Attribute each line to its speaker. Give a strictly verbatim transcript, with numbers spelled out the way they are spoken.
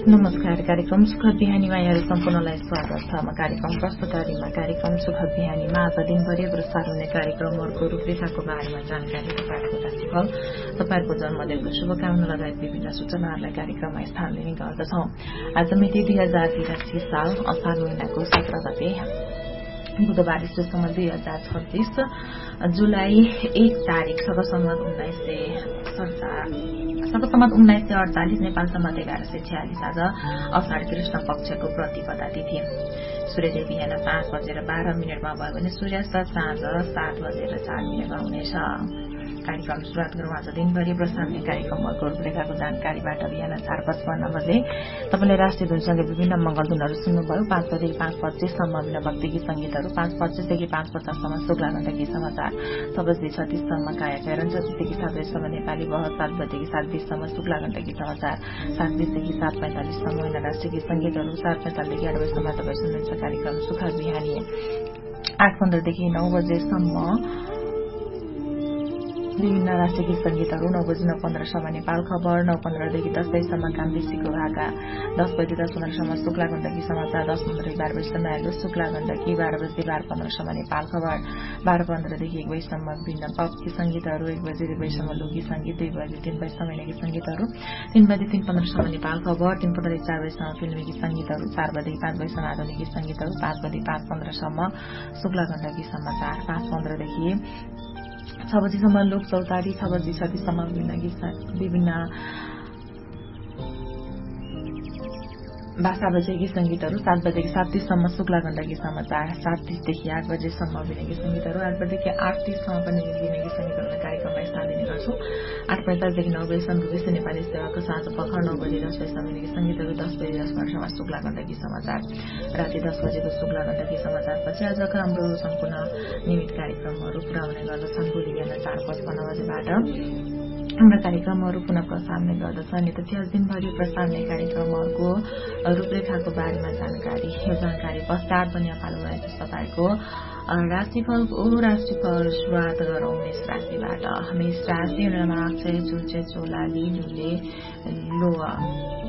Speaker 1: नमस्कार। कार्यक्रम सुखद बिहानीमा यहाँहरू सम्पूर्णलाई स्वागत छ। म कार्यक्रम प्रस्तुतारीमा कार्यक्रम सुखद बिहानीमा आज दिनभरि प्रसार हुने कार्यक्रमहरूको रूपरेखाको बारेमा जानकारी, तपाईँहरूको राशिफल, तपाईँहरूको जन्मदिनको शुभकामना लगायत विभिन्न सूचनाहरूलाई कार्यक्रममा स्थान दिने गर्दछौं। आज मिति दुई हजार तिरासी साल असार महिनाको सत्र गते बुधबार ईस्वीसम्म दुई हजार छब्बीस जुलाई एक तारीक सगसम्मत उन्नाइस सय सगसम्मत उन्नाइस सय अडचालिस नेपाल सम्मत एघार सय छ्यालिस आज असार कृष्ण पक्षको प्रतिपदा तिथि। सूर्यदेव बिहान पाँच बजेर बाह्र मिनटमा भयो भने सूर्यास्त साँझ सात बजेर चार मिनटमा हुनेछ। कार्यक्रम सुरुवात गरौं आज दिनभरि प्रसारण कार्यक्रमहरूको रूपरेखाको जानकारीबाट। बिहान चार पचपन्न बजे तपाईँले राष्ट्रिय धुनसँगै विभिन्न मंगलधुनहरू सुन्नुभयो। पाँच बजेदेखि पाँच पच्चीससम्म विभिन्न भक्ति गीत संगीतहरू, पाँच पच्चीसदेखि पाँच पचाससम्म शुक्ला घण्टा गीत समाचार, छ बजेदेखि छत्तीससम्म कायाकरण, छ बजेदेखि सात बजेसम्म नेपाली बहस, सात बजेदेखि सात बीससम्म शुक्ला घण्टा गीत समाचार, सात बीसदेखि सात पैंतालिससम्म होइन राष्ट्रिय गीत संगीतहरू, सात पैंतालिसदेखि आठ बजेसम्म तपाईँ सुन्नुहुन्छ कार्यक्रम सुखद बिहानी। आठ पन्ध्रदेखि नौ बजेसम्म विभिन्न राष्ट्रिय गीत संगीतहरू, नौ बजी नौ पन्ध्रसम्म नेपाल खबर, नौ पन्ध्रदेखि दस बजीसम्म काम बेसीको भाका, दस बजी दस पन्ध्रसम्म शुक्ला गण्डकी समाचार, दस पन्ध्रदेखि बाह्र बजीसम्म आएको शुक्ला गण्डकी, बाह्र बजी बाह्र पन्ध्रसम्म नेपाल खबर, बाह्र पन्ध्रदेखि एक बजीसम्म विभिन्न पपकी संगीतहरू, एक बजी दुई बजीसम्म लोकी संगीत, दुई बजी तीन बजीसम्म गीत संगीतहरू, तीन बजी तीन पन्ध्रसम्म नेपाल खबर, तीन पन्ध्रदेखि चार बजीसम्म फिल्मी गीत संगीतहरू, चार बजेदेखि पाँच बजीसम्म आधुनिक गीत संगीतहरू, पाँच बजी पाँच पन्ध्रसम्म शुक्ला गण्डकी समाचार, पाँच पन्ध्रदेखि छ बजीसम्म लोक चौतारी, छ बजी छत्तीससम्म विभिन्न गीत विभिन्न भाषा बजे गीत संगीतहरू, सात बजेदेखि सात तीससम्म शुक्ला गण्डकी समाचार, सात तीसदेखि आठ बजेसम्म विभिन्न गीत संगीतहरू, आठ बजेदेखि आठ तीससम्म पनि विभिन्न गीत संगीतहरूलाई कार्यक्रममा स्थान दिने गर्छौं। आठ पैंतालिसदेखि नौ बजीसम्म विशेष नेपाली सेवाको साँझ पखर, नौ बजी दस बजीसम्म गीत संगीतहरू, दस बजी दस मिनटसम्म शुक्ला गण्डकी समाचार, राति दस बजेको शुक्ला गण्डकी समाचारपछि आजको हाम्रो सम्पूर्ण नियमित कार्यक्रमहरू पूरा हुने गर्दछन्। भोलि बिहान चार पचपन्न बजेबाट हाम्रा कार्यक्रमहरू पुनः प्रसारण गर्दछन्। यति आज दिनभरि प्रसारण कार्यक्रमहरूको रूपरेखाको बारेमा जानकारी। यो जानकारी पश्चात पनि पालो रहेको तपाईँको राशिफलको राशिफल सुरुवात गरौं मेष राशिबाट। मेष राशि अक्षय चुल्चे चोलाली लुले लोह